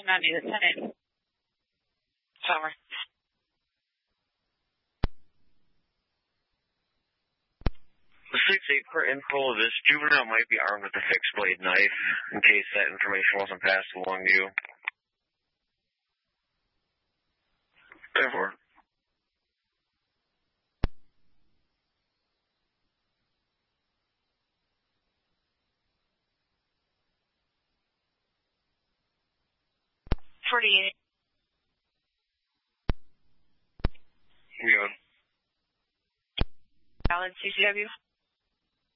not need a 10. Summer. The 6-8 per info, this juvenile might be armed with a fixed blade knife, in case that information wasn't passed along to you. Therefore. $48. Good. Valid CCW.